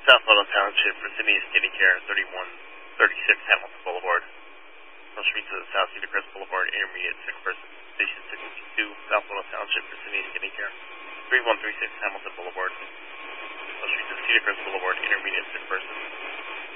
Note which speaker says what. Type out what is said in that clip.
Speaker 1: South Little Township for Sydney Skinny Care, 3136 Hamilton Boulevard. No street to the south, Cedar Crest Boulevard, intermediate sick person. Station 62, South Little Township for Sydney Skinny Care, 3136 Hamilton Boulevard. No street to Cedar Crest Boulevard, intermediate sick person.